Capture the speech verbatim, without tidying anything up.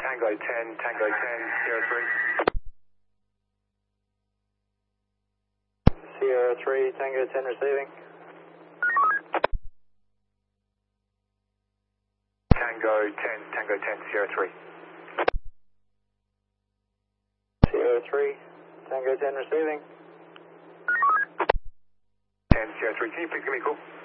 Tango ten, Tango ten, Sierra three. Sierra three, Tango ten receiving. Tango ten, Tango ten, Sierra three. Sierra three, Tango ten receiving. ten, Sierra three, can you please give me a call?